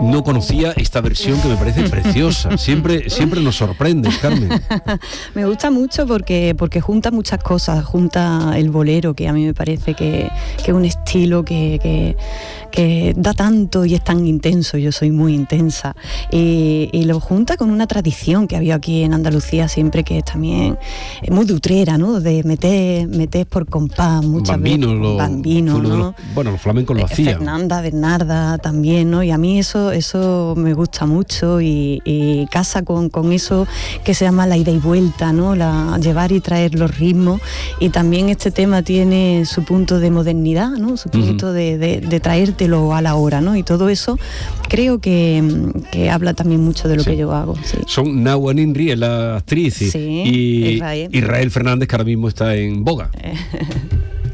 No conocía esta versión que me parece preciosa. Siempre nos sorprende, Carmen. Me gusta mucho porque junta muchas cosas. Junta el bolero, que a mí me parece que es un estilo que da tanto y es tan intenso. Yo soy muy intensa. Y lo junta con una tradición que había aquí en Andalucía siempre, que es también muy de utrera, ¿no? De meter por compás muchas Bambino, veces. Bambino, ¿no? Los flamencos lo hacían. Fernanda, Bernarda también, ¿no? Y a mí eso me gusta mucho y casa con eso que se llama la ida y vuelta, ¿no? Llevar y traer los ritmos. Y también este tema tiene su punto de modernidad, ¿no? Su punto de traértelo a la hora, ¿no? Y todo eso creo que habla también mucho de lo que yo hago. Sí. Son Nahua Ninri, es la actriz, y Israel Fernández, que ahora mismo está en boga.